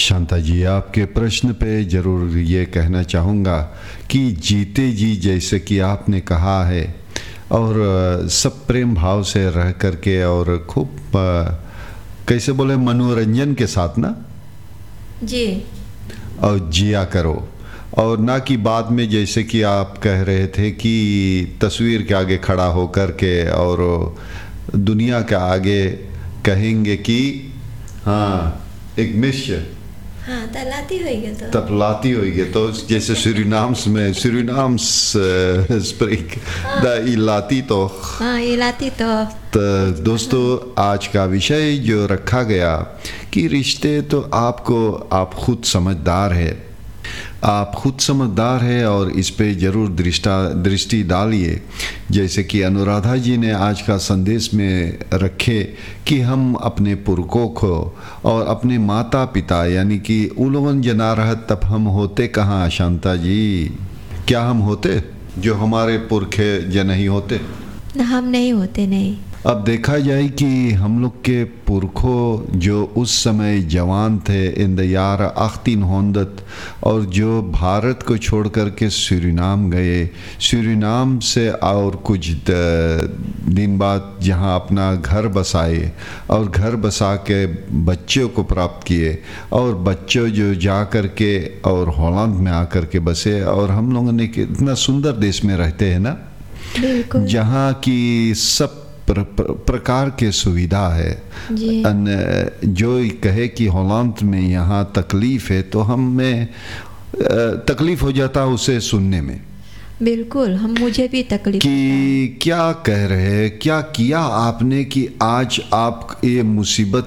शांता जी, आपके प्रश्न पे ज़रूर ये कहना चाहूँगा कि जीते जी जैसे कि आपने कहा है और सब प्रेम भाव से रह करके और खूब कैसे बोले मनोरंजन के साथ ना जी, और जिया करो। और ना कि बाद में जैसे कि आप कह रहे थे कि तस्वीर के आगे खड़ा होकर के और दुनिया के आगे कहेंगे कि हाँ एक मिश्र हाँ तलाती होइगे तो तपलाती होगी तो जैसे सूरीनाम्स में सूरीनाम्स स्प्रिक द इलाती तो हाँ इलाती तो दोस्तों आज का विषय जो रखा गया कि रिश्ते तो आप खुद समझदार है, आप खुद समझदार है और इस पे ज़रूर दृष्टि डालिए। जैसे कि अनुराधा जी ने आज का संदेश में रखे कि हम अपने पुरखों को और अपने माता पिता यानी कि उलोगन जना रहत तब हम होते कहाँ शांता जी, क्या हम होते जो हमारे पुरखे नहीं होते? हम नहीं होते नहीं। अब देखा जाए कि हम लोग के पुरखों जो उस समय जवान थे इन द यार 1800 और जो भारत को छोड़ कर के सूरीनाम गए, सूरीनाम से और कुछ दिन बाद जहां अपना घर बसाए और घर बसा के बच्चों को प्राप्त किए और बच्चों जो जा कर के और हॉलैंड में आकर के बसे और हम लोगों ने इतना सुंदर देश में रहते हैं ना, जहाँ की सब प्रकार के सुविधा है। जो कहे कि हॉलैंड में यहाँ तकलीफ है तो हमें तकलीफ हो जाता है उसे सुनने में। बिल्कुल, मुझे भी तकलीफ कि क्या कह रहे हैं, क्या किया आपने कि आज आप ये मुसीबत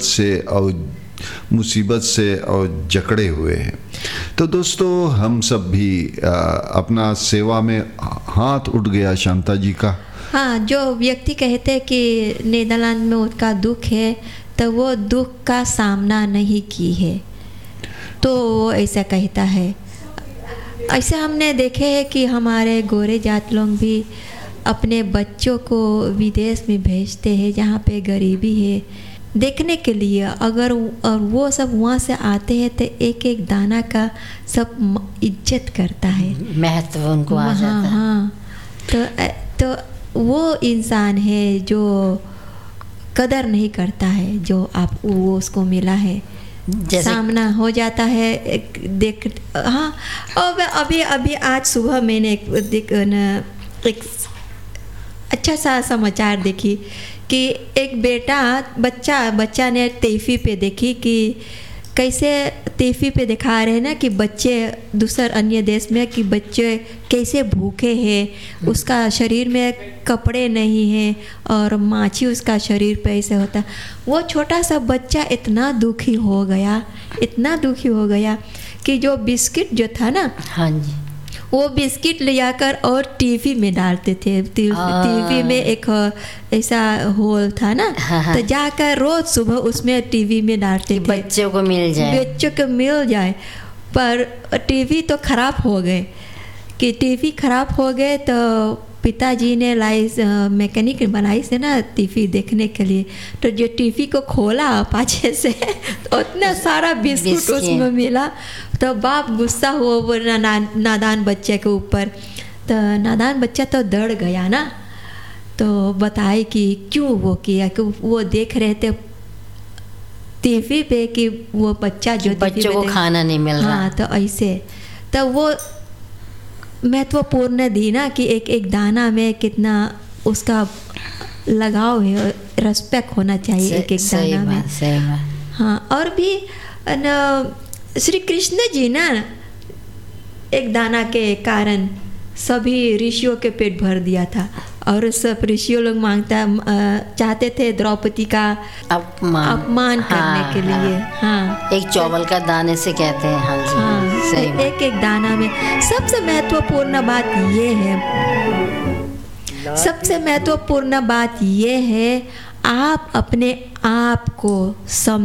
से और जकड़े हुए हैं। तो दोस्तों हम सब भी अपना सेवा में हाथ उठ गया शांता जी का। हाँ, जो व्यक्ति कहते हैं कि नीदरलैंड में उसका दुख है तो वो दुख का सामना नहीं की है, तो वो ऐसा कहता है। ऐसे हमने देखे हैं कि हमारे गोरे जात लोग भी अपने बच्चों को विदेश में भेजते हैं जहाँ पे गरीबी है देखने के लिए। अगर और वो सब वहाँ से आते हैं तो एक एक दाना का सब इज्जत करता है, महत्व उनको आ जाता है। हाँ, तो वो इंसान है जो कदर नहीं करता है जो वो उसको मिला है, सामना हो जाता है देख। हाँ, और अभी आज सुबह मैंने एक अच्छा सा समाचार देखी कि एक बच्चा ने टीवी पे देखी कि कैसे टीवी पे दिखा रहे हैं ना कि बच्चे दूसर अन्य देश में कि बच्चे कैसे भूखे हैं, उसका शरीर में कपड़े नहीं हैं और माछी उसका शरीर पे ऐसे होता। वो छोटा सा बच्चा इतना दुखी हो गया कि जो बिस्किट जो था ना, हाँ जी, वो बिस्किट ले जाकर और टीवी में डालते थे। टीवी में एक ऐसा होल था ना, तो जाकर रोज सुबह उसमें टीवी में डालते थे बच्चों को मिल जाए। पर टीवी तो खराब हो गए तो पिताजी ने मैकेनिक बनाई से ना टीवी देखने के लिए। तो जो टीवी को खोला पाछे से तो उतना सारा बिस्कुट उसमें मिला, तो बाप गुस्सा हुआ वो नादान बच्चे के ऊपर। तो नादान बच्चा तो डर गया ना, तो बताए कि क्यों वो किया, कि वो देख रहे थे टीवी पे कि वो बच्चों को खाना नहीं मिल रहा। हाँ, तो ऐसे तो वो महत्वपूर्ण थी ना कि एक एक दाना में कितना उसका लगाव है, रेस्पेक्ट होना चाहिए एक एक दाना में। सही बात। हाँ, और भी श्री कृष्ण जी ना एक दाना के कारण सभी ऋषियों के पेट भर दिया था और सब ऋषियों लोग चाहते थे द्रौपदी का अपमान करने के लिए। हाँ, एक चावल का दाने से कहते हैं। हाँ जी, हाँ, सही एक एक दाना में सबसे महत्वपूर्ण बात ये है आप अपने आप को